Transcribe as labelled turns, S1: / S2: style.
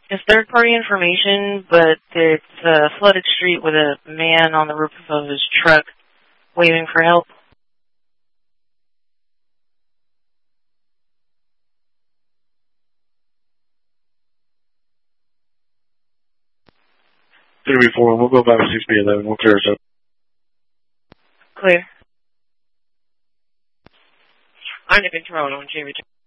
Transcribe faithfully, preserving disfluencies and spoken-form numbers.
S1: It's third-party information, but it's a flooded street with a man on the roof of his truck waving for help.
S2: three four, we'll go five six B eleven. We'll clear us up.
S1: Clear. I'm in Toronto, J V.